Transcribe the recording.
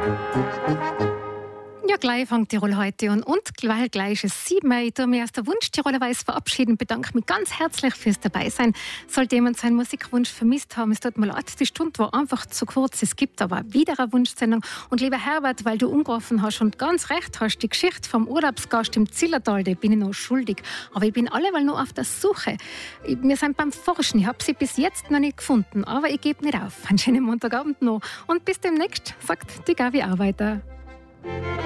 Ja, gleich fängt Tirol heute an und weil gleich ist 7 Mai, ich mich aus der Wunsch-Tiroler-Weise verabschieden, bedanke mich ganz herzlich fürs Dabeisein. Sollte jemand seinen Musikwunsch vermisst haben, es tut mir leid, die Stunde war einfach zu kurz. Es gibt aber wieder eine Wunschsendung. Und lieber Herbert, weil du umgerufen hast und ganz recht hast, die Geschichte vom Urlaubsgast im Zillertal, die bin ich noch schuldig. Aber ich bin alleweil noch auf der Suche. Wir sind beim Forschen, ich habe sie bis jetzt noch nicht gefunden, aber ich gebe nicht auf. Einen schönen Montagabend noch und bis demnächst, sagt die Gabi auch weiter.